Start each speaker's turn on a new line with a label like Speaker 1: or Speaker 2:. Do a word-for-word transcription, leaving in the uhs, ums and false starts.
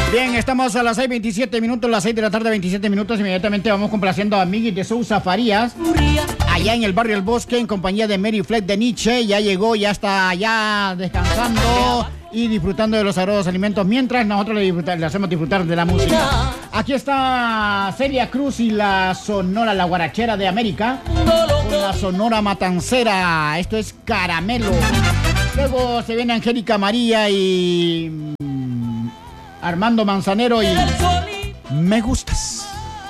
Speaker 1: Bien, estamos a las seis veintisiete minutos, las seis de la tarde, veintisiete minutos. Inmediatamente vamos complaciendo a Miguel de Sousa Farías, allá en el barrio El Bosque, en compañía de Mary Fleck de Nietzsche. Ya llegó, ya está allá descansando y disfrutando de los sagrados alimentos, mientras nosotros le, le hacemos disfrutar de la música. Aquí está Celia Cruz y la Sonora, la guarachera de América, con la Sonora Matancera. Esto es Caramelo. Luego se viene Angélica María y Armando Manzanero y Me Gustas.